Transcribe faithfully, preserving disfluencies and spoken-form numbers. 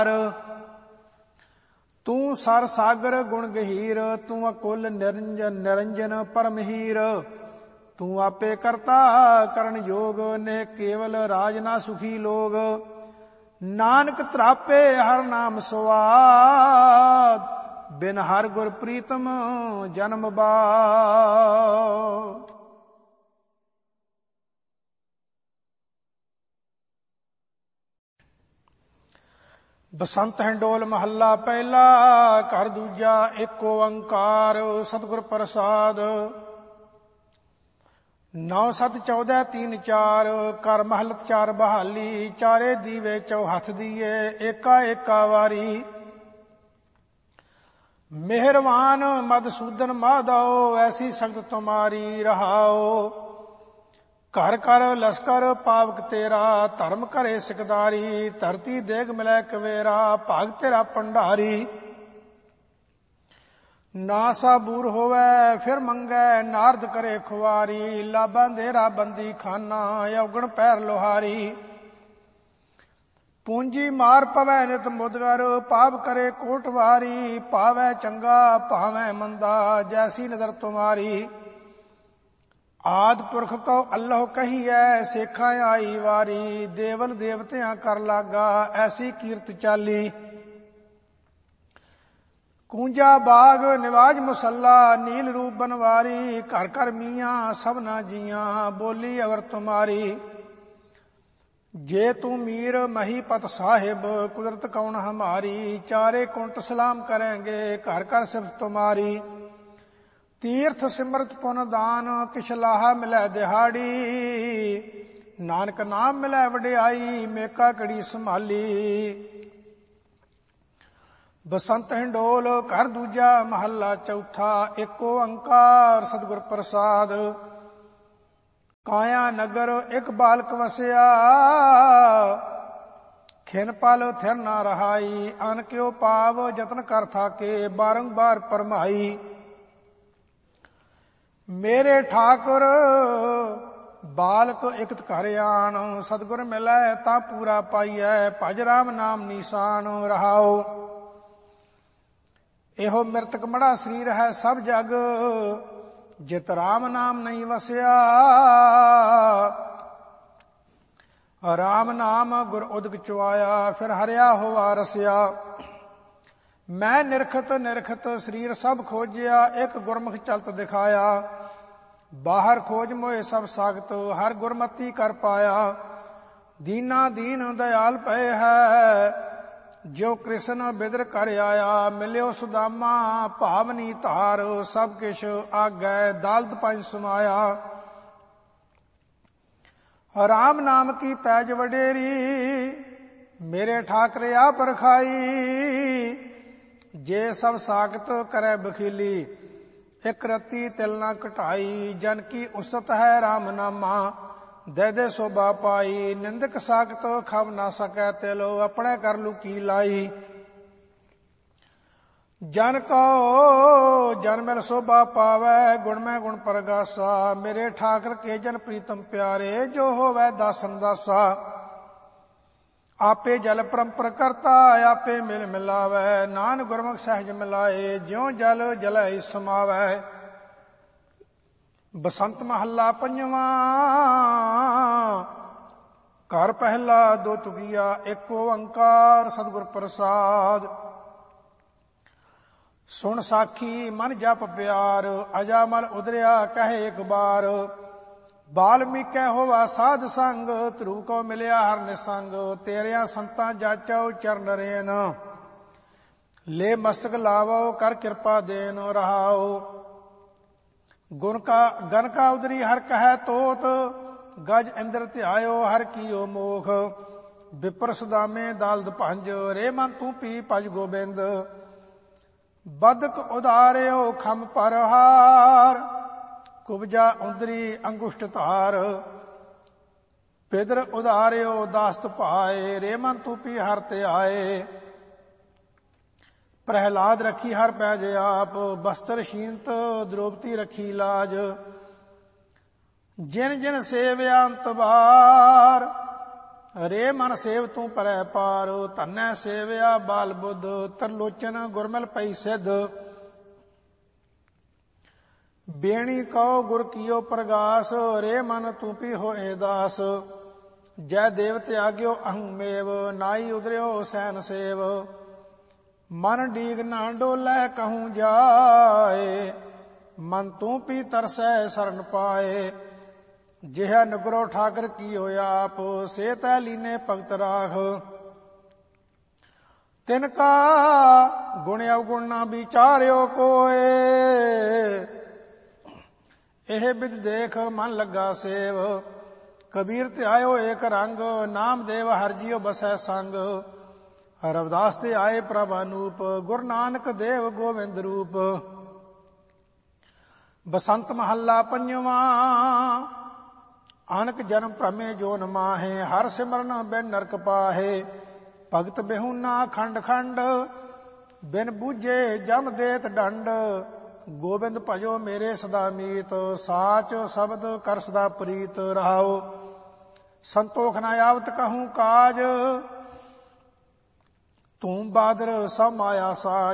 ਤੂੰ ਸਰ ਸਾਗਰ ਗੁਣ ਗਹੀਰ, ਤੂੰ ਅਕੁਲ ਨਿਰੰਜਨ ਨਿਰੰਜਨ ਪਰਮਹੀਰ। ਤੂੰ ਆਪੇ ਕਰਤਾ ਕਰਨ ਜੋਗ, ਨੇ ਕੇਵਲ ਰਾਜ ਨਾ ਸੁਖੀ ਲੋਗ। ਨਾਨਕ ਤਰਾਪੇ ਹਰ ਨਾਮ ਸਵਾਦ, ਬਿਨ ਹਰ ਗੁਰ ਪ੍ਰੀਤਮ ਜਨਮ ਬਾਦ। ਬਸੰਤ ਹਿੰਡੋਲ ਮਹੱਲਾ ਪਹਿਲਾ। ਘਰ ਦੂਜਾ ਏਕ ਓੰਕਾਰ ਸਤਿਗੁਰ ਪ੍ਰਸਾਦ। ਨੌ ਸੱਤ ਚੌਦਹ ਤੀਨ ਚਾਰ, ਕਰ ਮਹਲਤ ਚਾਰ ਬਹਾਲੀ। ਚਾਰੇ ਦੀਵੇ ਚੌ ਹੱਥ ਦੀਏ, ਏਕਾ ਏਕਾ ਵਾਰੀ। ਮਿਹਰਵਾਨ ਮਧਸੂਦਨ ਮਾਧੋ, ਐਸੀ ਸੰਗਤ ਤੁਮਾਰੀ ਰਹਾਓ। ਘਰ ਕਰ ਲਸਕਰ ਪਾਵਕ ਤੇਰਾ, ਧਰਮ ਘਰੇ ਸਿਕਦਾਰੀ। ਧਰਤੀ ਦੇਗ ਮਿਲੈ ਕਵੇਰਾ, ਭਾਗ ਤੇਰਾ ਭੰਡਾਰੀ। ਨਾ ਸਾਬੂਰ ਹੋਵੈ ਫਿਰ ਮੰਗੈ, ਨਾਰਦ ਕਰੇ ਖੁਆਰੀ। ਲਾਭਾਂ ਦੇਰਾ ਬੰਦੀ ਖਾਨਾ, ਔਗਣ ਪੈਰ ਲੋਹਾਰੀ। ਪੂੰਜੀ ਮਾਰ ਪਵੈ ਨਿਤ ਮੁਦਗਰ, ਪਾਪ ਕਰੇ ਕੋਟ ਵਾਰੀ। ਪਾਵੈ ਚੰਗਾ ਭਾਵੈ ਮੰਦਾ, ਜੈਸੀ ਨਜ਼ਰ ਤੁਮਾਰੀ। ਆਦ ਪੁਰਖ ਕਉ ਅੱਲਹੁ ਕਹੀਐ, ਸੇਖਾਂ ਆਈ ਵਾਰੀ। ਦੇਵਨ ਦੇਵਤਿਆਂ ਕਰ ਲਾਗਾ, ਐਸੀ ਕੀਰਤ ਚਾਲੀ। ਕੂੰਜਾ ਬਾਗ ਨਿਵਾਜ ਮੁਸੱਲਾ, ਨੀਲ ਰੂਪ ਬਨਵਾਰੀ। ਘਰ ਘਰ ਮੀਆਂ ਸਭਨਾ ਜੀਆਂ, ਬੋਲੀ ਅਵਰ ਤੁਮਾਰੀ। ਜੇ ਤੂੰ ਮੀਰ ਮਹੀਪਤ ਸਾਹਿਬ, ਕੁਦਰਤ ਕੌਣ ਹਮਾਰੀ। ਚਾਰੇ ਕੁੰਟ ਸਲਾਮ ਕਰੇਂਗੇ, ਘਰ ਘਰ ਸਿਫਤ ਤੁਮਾਰੀ। ਤੀਰਥ ਸਿਮਰਤ ਪੁਨ ਦਾਨ, ਕਿਛ ਲਾਹਾ ਮਿਲੈ ਦਿਹਾੜੀ। ਨਾਨਕ ਨਾਮ ਮਿਲੈ ਵਡਿਆਈ, ਮੇਕਾ ਕੜੀ ਸੰਭਾਲੀ। ਬਸੰਤ ਹਿੰਡੋਲ ਘਰ ਦੂਜਾ ਮਹੱਲਾ ਚੌਥਾ। ਏਕ ਓੰਕਾਰ ਸਤਿਗੁਰ ਪ੍ਰਸਾਦ। ਕਾਇਆ ਨਗਰ ਇੱਕ ਬਾਲਕ ਵਸਿਆ, ਖਿਨ ਪਲ ਥਿਰ ਨਾ ਰਹਾਈ। ਅਨ ਕਿਉ ਪਾਵ ਜਤਨ ਕਰ ਥਾਕੇ, ਬਾਰੰਬਾਰ ਪਰਮਾਈ। ਮੇਰੇ ਠਾਕੁਰ ਬਾਲਕ ਇਕਤ ਘਰ ਆਣ, ਸਤਿਗੁਰ ਮਿਲੈ ਤਾਂ ਪੂਰਾ ਪਾਈਐ। ਭਜ ਰਾਮ ਨਾਮ ਨੀਸਾਨ ਰਹਾਓ। ਇਹੋ ਮਿਰਤਕ ਮੜਾ ਸਰੀਰ ਹੈ ਸਭ ਜਗ, ਜਿਤ ਰਾਮ ਨਾਮ ਨਹੀਂ ਵਸਿਆ। ਰਾਮ ਨਾਮ ਗੁਰ ਉਦਕ ਚੁਆਇਆ, ਫਿਰ ਹਰਿਆ ਹੋਵਾ ਰਸਿਆ। ਮੈਂ ਨਿਰਖਤ ਨਿਰਖਤ ਸਰੀਰ ਸਭ ਖੋਜਿਆ, ਇੱਕ ਗੁਰਮੁਖ ਚਲਤ ਦਿਖਾਇਆ। ਬਾਹਰ ਖੋਜ ਮੋਏ ਸਭ ਸਾਗਤ, ਹਰ ਗੁਰਮਤੀ ਕਰ ਪਾਇਆ। ਦੀਨਾ ਦੀਨ ਦਇਆਲ ਪਏ ਹੈ, ਜੋ ਕ੍ਰਿਸ਼ਨ ਬਿਦਰ ਕਰ ਆਇਆ। ਮਿਲਿਓ ਸੁਦਾਮਾ ਭਾਵਨੀ ਧਾਰ, ਸਭ ਕਿਛ ਆਗੈ ਦਾਲਤ ਪੰਜ ਸਮਾਇਆ। ਰਾਮ ਨਾਮ ਕੀ ਪੈਜ ਵਡੇਰੀ, ਮੇਰੇ ਠਾਕਰੇ ਆਪ ਰਖਾਈ। ਜੇ ਸਭ ਸਾਗਤ ਕਰੈ ਬਖੀਲੀ, ਇਕ ਰਤੀ ਤਿਲ ਨਾ ਘਟਾਈ। ਜਨ ਕੀ ਉਸਤ ਹੈ ਰਾਮ ਨਾਮਾ, ਦੇ ਦੇ ਸੋਭਾ ਪਾਈ। ਨਿੰਦਕ ਸਾਗਤ ਖਬ ਨਾ ਸਕੈ ਤਿਲ, ਆਪਣੇ ਕਰ ਲੁਕੀ ਲਾਈ। ਜਨ ਕੋ ਜਨ ਮਿਲ ਸੋਭਾ ਪਾਵੈ, ਗੁਣ ਮੈਂ ਗੁਣ ਪ੍ਰਗਾਸਾ। ਮੇਰੇ ਠਾਕਰ ਕੇ ਜਨ ਪ੍ਰੀਤਮ ਪਿਆਰੇ, ਜੋ ਹੋਵੈ ਦਾਸਨ ਦਾਸਾ। ਆਪੇ ਜਲ ਪਰੰਪਰ ਕਰਤਾ, ਆਪੇ ਮਿਲ ਮਿਲਾਵੈ। ਨਾਨਕ ਗੁਰਮੁਖ ਸਹਿਜ ਮਿਲਾਏ, ਜਿਉ ਜਲ ਜਲੈ ਸਮਾਵੈ। ਬਸੰਤ ਮਹੱਲਾ ਪੰਜਵਾਂ। ਘਰ ਪਹਿਲਾ ਦੋ ਤੁਗੀਆ, ਏਕ ਓੰਕਾਰ ਸਤਿਗੁਰ ਪ੍ਰਸਾਦ। ਸੁਣ ਸਾਖੀ ਮਨ ਜਪ ਪਿਆਰ, ਅਜਾ ਮਲ ਉਦਰਿਆ ਕਹੇ ਇੱਕ ਬਾਰ। ਬਾਲਮੀਕੈ ਹੋਵਾ ਸਾਧ ਸੰਗ, ਧਰੂ ਕੋ ਮਿਲਿਆ ਹਰ ਨਿਸੰਗ। ਤੇਰਿਆਂ ਸੰਤਾਂ ਜਾਚੋ ਚਰਨ ਰੇਨ, ਲੈ ਮਸਤਕ ਲਾਵੋ ਕਰ ਕਿਰਪਾ ਦੇਨ ਰਹਾਓ। ਗੁਣ ਕਾ ਗਨ ਕਾ ਉਦਰੀ ਹਰ ਕਹੈ ਤੋਤ, ਗਜ ਇੰਦਰ ਧਿਆਇਓ ਹਰ ਕੀਓ ਮੋਖ। ਵਿਪਰ ਸੁਦਾਮੇ ਦਾਲਦ ਭੰਜ, ਰੇ ਮਨ ਤੂੰ ਪੀ ਭਜ ਗੋਬਿੰਦ। ਬਦਕ ਉਦਾਰਿਓ ਖਮ ਪਰਹਾਰ, ਕੁਬਜਾ ਉੰਦਰੀ ਅੰਗੁਸ਼ਟ ਧਾਰ। ਪਿਦਰ ਉਦਾਰਿਓ ਦਾਸਤ ਭਾਏ, ਰੇ ਮਨ ਤੂੰ ਪੀ ਹਰ ਤੇ ਆਏ। ਪ੍ਰਹਿਲਾਦ ਰੱਖੀ ਹਰ ਪੈਜ ਆਪ, ਬਸਤਰ ਸ਼ੀਨਤ ਦ੍ਰੋਪਤੀ ਰੱਖੀ ਲਾਜ। ਜਿਨ ਜਿਨ ਸੇਵਿਆ ਅੰਤ ਬਾਰ, ਰੇ ਮਨ ਸੇਵ ਤੂੰ ਪਰੈ ਪਾਰ, ਧੰਨੈ ਸੇਵਿਆ ਬਾਲ ਬੁੱਧ, ਤਰਲੋਚਨ ਗੁਰਮਿਲ ਪਈ ਸਿੱਧ। ਬੇਣੀ ਕਉ ਗੁਰ ਕੀਓ ਪ੍ਰਗਾਸ, ਰੇ ਮਨ ਤੂੰ ਪੀ ਹੋਏ ਦਾਸ। ਜੈ ਦੇਵ ਤਿਆਗਿਓ ਅਹੰ ਮੇਵ, ਨਾਈ ਉਦਰਿਓ ਸੈਨ ਸੇਵ। ਮਨ ਡੀਗ ਨਾ ਡੋਲੇ ਕਹੂੰ ਜਾਏ, ਮਨ ਤੂੰ ਪੀ ਤਰਸੈ ਸਰਣ ਪਾਏ। ਜਿਹ ਨਗਰੋ ਠਾਕਰ ਕੀਓ ਆਪ, ਸੇ ਤੈ ਲੀਨੇ ਭਗਤ ਰਾਖ। ਤਿਨ ਕਾ ਗੁਣ ਅਵਗੁਣ ਨਾ ਵਿਚਾਰਿਓ ਕੋਏ, ਇਹ ਬਿਦ ਦੇਖ ਮਨ ਲੱਗਾ ਸੇਵ। ਕਬੀਰ ਧਿਆਇਓ ਏਕ ਰੰਗ, ਨਾਮ ਦੇਵ ਹਰਿ ਜੀਉ ਬਸੈ ਸੰਗ। ਰਵਿਦਾਸ ਤੇ ਆਏ ਪ੍ਰਭ ਅਨੂਪ, ਗੁਰੂ ਨਾਨਕ ਦੇਵ ਗੋਬਿੰਦ ਰੂਪ। ਬਸੰਤ ਮਹੱਲਾ ਪੰਜਵਾਂ। ਅਨਕ ਜਨਮ ਭ੍ਰਮੇ ਜੋ ਨ ਮਾਹੇ, ਹਰ ਸਿਮਰਨ ਬਿਨ ਨਰਕ ਪਾਹੇ। ਭਗਤ ਬਿਹੁਨਾ ਖੰਡ ਖੰਡ, ਬਿਨ ਬੂਝੇ ਜਮ ਦੇਤ ਡੰਡ। ਗੋਬਿੰਦ ਭਜੋ ਮੇਰੇ ਸਦਾ ਮੀਤ, ਸਾਚ ਸ਼ਬਦ ਕਰ ਸਦਾ ਪ੍ਰੀਤ ਰਹਾਓ। ਸੰਤੋਖ ਨਾ ਆਵਤ ਕਹੂੰ ਕਾਜ, ਤੂੰ ਬਾਦਰ ਸਭ ਮਾਇਆ ਸਾਜ।